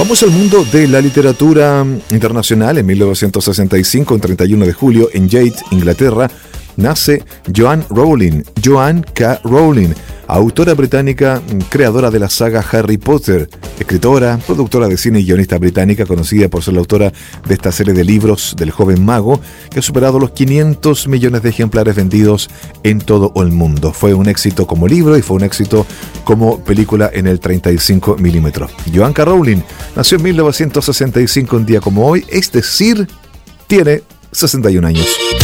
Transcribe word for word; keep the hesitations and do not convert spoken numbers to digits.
Vamos al mundo de la literatura internacional. En mil novecientos sesenta y cinco, en treinta y uno de julio, en Yate, Inglaterra, nace Joanne Rowling, Joanne K. Rowling, autora británica, creadora de la saga Harry Potter, escritora, productora de cine y guionista británica, conocida por ser la autora de esta serie de libros del joven mago, que ha superado los quinientos millones de ejemplares vendidos en todo el mundo. Fue un éxito como libro y fue un éxito como película en el treinta y cinco milímetros. Joanne K. Rowling nació en mil novecientos sesenta y cinco, un día como hoy, es decir, tiene sesenta y un años.